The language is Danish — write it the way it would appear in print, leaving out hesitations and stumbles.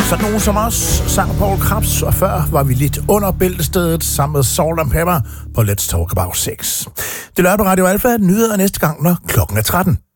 Sådan nogen som os sang Paul Krebs, og før var vi lidt under bæltestedet sammen med Salt and Pepper på Let's Talk About Sex. Det lørdag på Radio Alpha, nyheder næste gang, når klokken er 13.